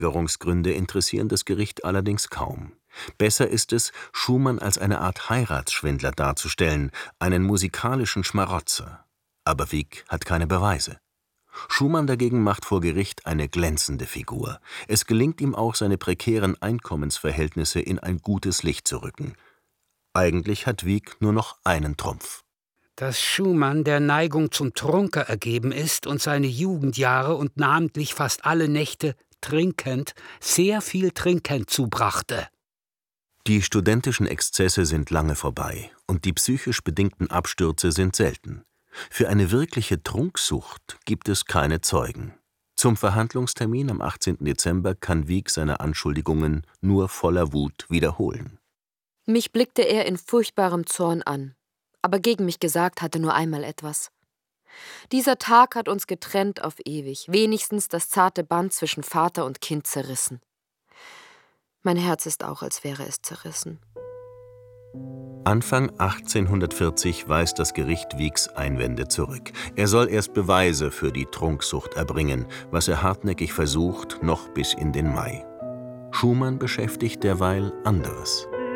Verweigerungsgründe interessieren das Gericht allerdings kaum. Besser ist es, Schumann als eine Art Heiratsschwindler darzustellen, einen musikalischen Schmarotzer. Aber Wieck hat keine Beweise. Schumann dagegen macht vor Gericht eine glänzende Figur. Es gelingt ihm auch, seine prekären Einkommensverhältnisse in ein gutes Licht zu rücken. Eigentlich hat Wieck nur noch einen Trumpf. Dass Schumann der Neigung zum Trunker ergeben ist und seine Jugendjahre und namentlich fast alle Nächte trinkend, sehr viel trinkend zubrachte. Die studentischen Exzesse sind lange vorbei und die psychisch bedingten Abstürze sind selten. Für eine wirkliche Trunksucht gibt es keine Zeugen. Zum Verhandlungstermin am 18. Dezember kann Wieck seine Anschuldigungen nur voller Wut wiederholen. Mich blickte er in furchtbarem Zorn an, aber gegen mich gesagt hatte nur einmal etwas. Dieser Tag hat uns getrennt auf ewig, wenigstens das zarte Band zwischen Vater und Kind zerrissen. Mein Herz ist auch, als wäre es zerrissen. Anfang 1840 weist das Gericht Wiecks Einwände zurück. Er soll erst Beweise für die Trunksucht erbringen, was er hartnäckig versucht, noch bis in den Mai. Schumann beschäftigt derweil anderes.